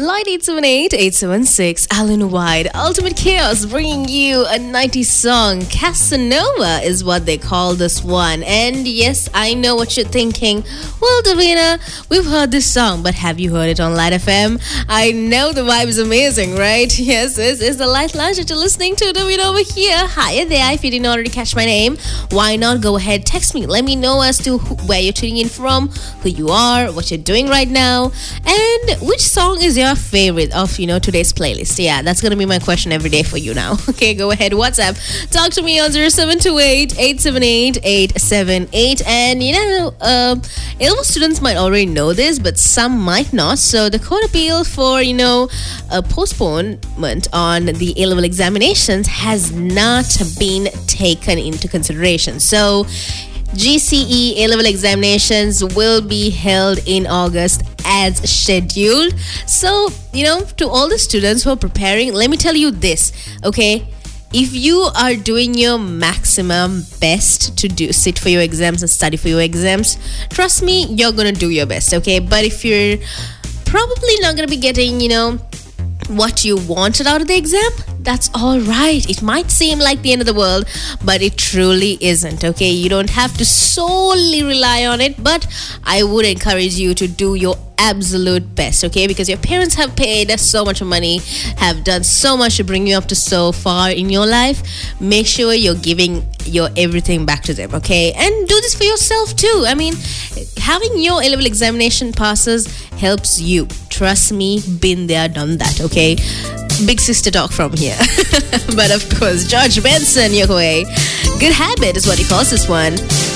Flight 878-876, Alan White, Ultimate Chaos, bringing you a 90s song. Casanova is what they call this one. And yes, I know what you're thinking. Well, Davina, we've heard this song, but have you heard it on Light FM? I know the vibe is amazing, right? Yes, it's the Light Lounge that you're listening to. Davina over here. Hi there. If you didn't already catch my name, why not go ahead, text me. Let me know as to where you're tuning in from, who you are, what you're doing right now, and which song is your favorite of today's playlist. Yeah, that's gonna be my question every day for you now. Okay, go ahead, WhatsApp, talk to me on 0728-878-878. And A-level students might already know this, but some might not. So the court appeal for a postponement on the A-level examinations has not been taken into consideration. So GCE A-level examinations will be held in August as scheduled. So, to all the students who are preparing, let me tell you this, okay? If you are doing your maximum best to sit for your exams and study for your exams, trust me, you're going to do your best, okay? But if you're probably not going to be getting, what you wanted out of the exam, that's all right. It might seem like the end of the world, but it truly isn't, okay? You don't have to solely rely on it, but I would encourage you to do your absolute best, okay? Because your parents have paid so much money, have done so much to bring you up to so far in your life. Make sure you're giving your everything back to them, okay? And do this for yourself too. I mean, having your A-level examination passes helps you. Trust me, been there, done that, okay? Big sister talk from here. But of course, George Benson, your way. Good Habit is what he calls this one.